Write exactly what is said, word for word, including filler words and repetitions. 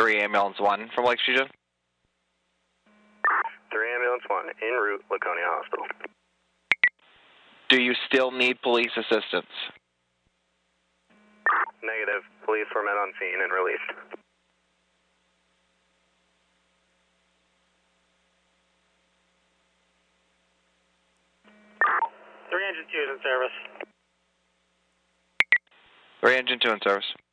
three Ambulance one from Lake Street. three Ambulance one, en route, Laconia Hospital. Do you still need police assistance? Negative. Police were met on scene and released. three engine two is in service. three engine two in service.